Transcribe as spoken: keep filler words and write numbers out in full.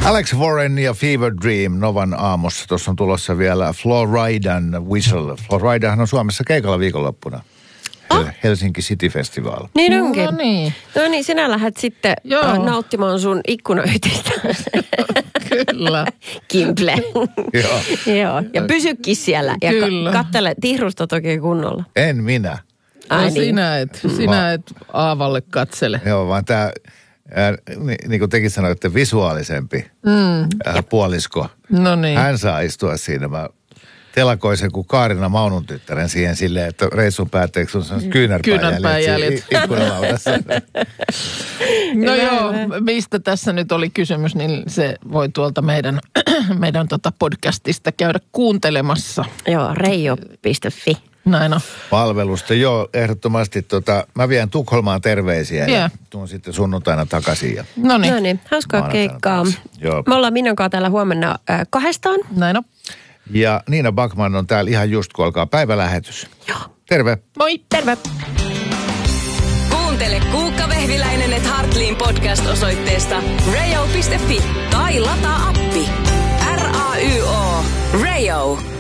Alex Warren ja Fever Dream Novan aamussa. Tuossa on tulossa vielä Floridan Whistle. Floridahan on Suomessa keikalla viikonloppuna. Oh. Helsinki City Festival. Niin onkin. No niin. No niin, sinä lähdet sitten Joo. nauttimaan sun ikkunaytistä. Kyllä. Kimple. Joo. Joo. Ja pysykin siellä. Ja Kyllä. ka- kattele, tihrusta toki kunnolla. En minä. Ai no niin. sinä et, sinä et Aavalle katsele. Joo, vaan tämä, niin, niin kuin tekin sanoitte, visuaalisempi mm. äh, puolisko. No niin. Hän saa istua siinä. Mä telakoisen kuin Kaarina Maunun tyttären siihen silleen, että reissun päätteeksi on sellaiset kyynärpääjäljet ikkunalaudassa. No joo, mistä tässä nyt oli kysymys, niin se voi tuolta meidän, meidän tota podcastista käydä kuuntelemassa. Joo, reijo piste fi. Näin on. Palvelusta, joo, ehdottomasti. Tota, mä vien Tukholmaan terveisiä yeah. ja tuun sitten sunnuntaina takaisin. Ja no niin. No niin, hauskaa keikkaa. Joo. Me ollaan Minan kanssa täällä huomenna äh, kahdestaan. Näin on. Ja Niina Backman on täällä ihan just, kun alkaa päivälähetys. Joo. Terve. Moi. Terve. Kuuntele Kuukka Vehviläinen et Hartliin podcast osoitteesta radio piste fi tai lataa appi. R A Y O. Radio.